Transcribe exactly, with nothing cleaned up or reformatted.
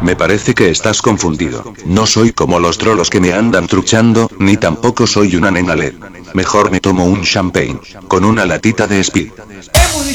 Me parece que estás confundido. No soy como los trolos que me andan truchando, ni tampoco soy una nena L E D. Mejor me tomo un champagne. Con una latita de speed.